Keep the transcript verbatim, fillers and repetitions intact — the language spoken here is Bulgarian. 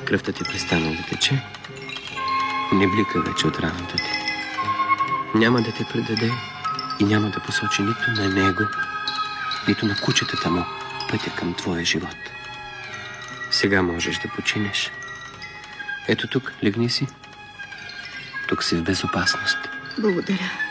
Кръвта ти престана да тече. Не блика вече от раната ти. Няма да те предаде и няма да посочи нито на него, нито на кучетата му пътя към твоя живот. Сега можеш да починеш. Ето тук, легни си. Тук си в безопасност. Благодаря.